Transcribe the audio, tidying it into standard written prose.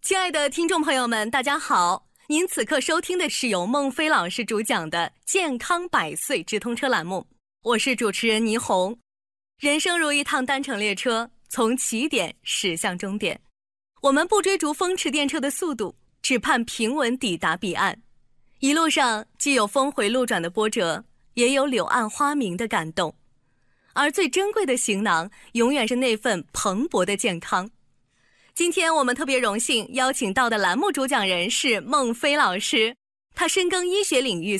亲爱的听众朋友们，大家好！您此刻收听的是由孟非老师主讲的健康百岁直通车栏目，我是主持人倪虹。人生如一趟单程列车，从起点驶向终点。我们不追逐风驰电掣的速度，只盼平稳抵达彼岸。一路上既有峰回路转的波折，也有柳暗花明的感动。而最珍贵的行囊，永远是那份蓬勃的健康。今天我们特别荣幸邀请到的栏目主讲人是孟非老师，他深耕医学领域